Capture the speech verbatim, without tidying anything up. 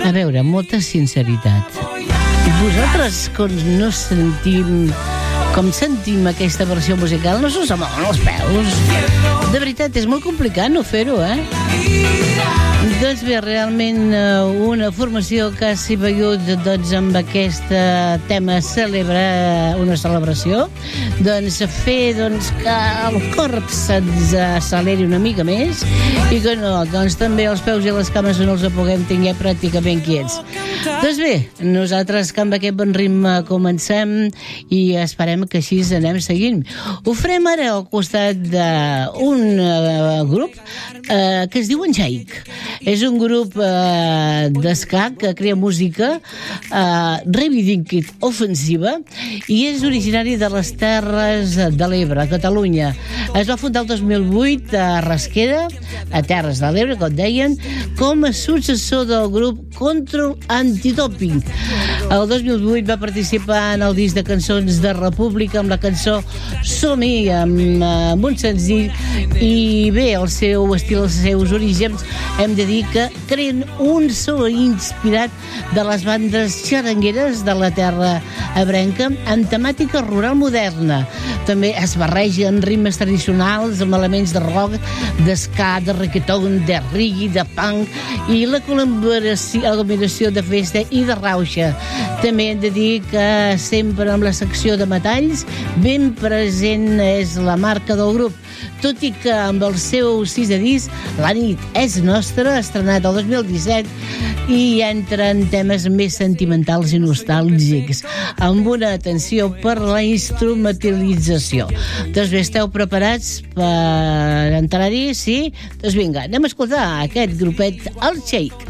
A veure, molta sinceritat. Vosaltres, quan no sentim... Com sentim aquesta versió musical, no s'us amolen els peus. De veritat, és molt complicat no fer-ho, eh? Doncs bé, realment una formació que s'hi vegut doncs, amb aquest tema celebra una celebració, doncs fer doncs, que el corp se'ns acceleri una mica més i que no, doncs també els peus i les cames no els puguem tenir pràcticament quiets. Doncs bé, nosaltres que amb aquest bon ritme comencem i esperem que així anem seguint. Ho farem ara al costat d'un uh, grup uh, que es diu Jake. És un grup uh, d'escac que crea música uh, reivindicativa ofensiva i és originari de les Terres de l'Ebre, a Catalunya. Es va fundar el dos mil vuit a Rasquera, a Terres de l'Ebre, com deien, com a successor del grup Control Antidoping. El dos mil vuit va participar en el disc de cançons de República amb la cançó Som-hi, amb, amb un senzill, i bé, el seu estil, els seus orígens, hem de dir que creen un so inspirat de les bandes xarangueres de la terra ebrenca amb temàtica rural moderna. També es barregen ritmes tradicionals amb elements de rock, d'esca, de reggaeton, de reggae, de punk i la col·laboració, la combinació de festa i de rauxa. També hem de dir que sempre amb la secció de metalls ben present és la marca del grup, tot i que amb el seu sisè disc, La nit és nostra, estrenat el dos mil disset, i entren temes més sentimentals i nostàlgics, amb una atenció per la instrumentalització. Doncs bé, esteu preparats per entrar-hi? Sí? Doncs vinga, anem a escoltar aquest grupet, el Jake.